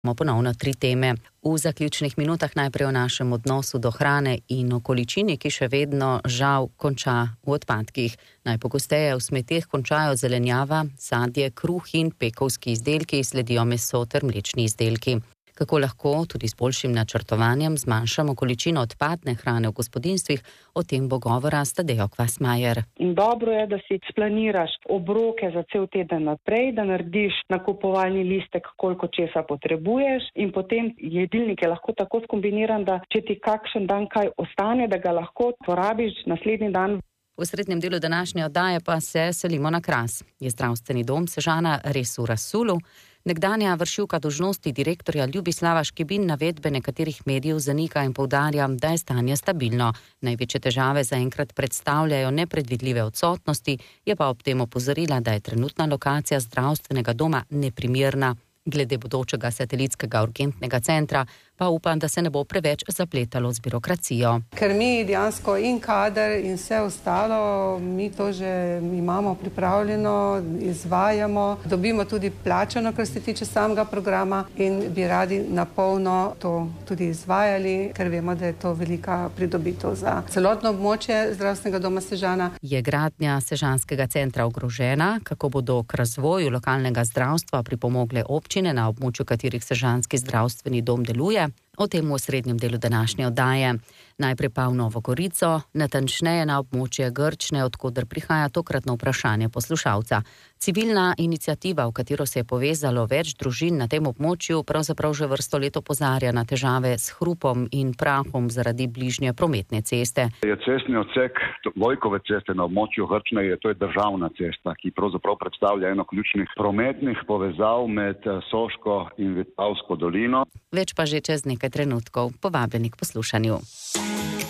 Ponovno 3 teme. V zaključnih minutah najprej o našem odnosu do hrane in o količini, ki še vedno žal konča v odpadkih. Najpogosteje v smeteh končajo zelenjava, sadje, kruh in pekovski izdelki, sledijo meso ter mlečni izdelki. Kako lahko tudi s boljšim načrtovanjem zmanjšamo količino odpadne hrane v gospodinjstvih, o tem bo govora s Tadejo Kvasmajer. In dobro je, da si splaniraš obroke za cel teden naprej, da narediš nakupovalni listek, koliko česa potrebuješ, in potem jedilnik je lahko tako skombiniran, da če ti kakšen dan kaj ostane, da ga lahko porabiš naslednji dan. V srednjem delu današnje oddaje pa se selimo na Kras. Je zdravstveni dom Sežana res v razsulu? Nekdanja vršilka dolžnosti direktorja Ljubislava Škebin navedbe nekaterih medijev zanika in poudarja, da je stanje stabilno. Največje težave zaenkrat predstavljajo nepredvidljive odsotnosti, je pa ob tem opozorila, da je trenutna lokacija zdravstvenega doma neprimerna. Glede bodočega satelitskega urgentnega centra pa upam, da se ne bo preveč zapletalo z birokracijo. Ker mi dejansko in kader in vse ostalo, mi to že imamo pripravljeno, izvajamo, dobimo tudi plačano, kar se tiče samega programa, in bi radi na polno to tudi izvajali, ker vemo, da je to velika pridobitev za celotno območje zdravstvenega doma Sežana. Je gradnja sežanskega centra ogrožena? Kako bodo k razvoju lokalnega zdravstva pripomogle občine, na območju katerih sežanski zdravstveni dom deluje? O tem v srednjem delu današnje oddaje. Najprej pa v Novo Gorico, natančneje na območje Grčne, odkoder prihaja tokratno vprašanje poslušalca. Civilna iniciativa, v katero se je povezalo več družin na tem območju, pravzaprav že vrsto let opozarja na težave s hrupom in prahom zaradi bližnje prometne ceste. Je cestni odsek Vojkove ceste na območju Grčne, to je državna cesta, ki pravzaprav predstavlja eno ključnih prometnih povezav med Soško in Vipavsko dolino. Več pa že čez nekaj trenutkov. Povabljeni k poslušanju.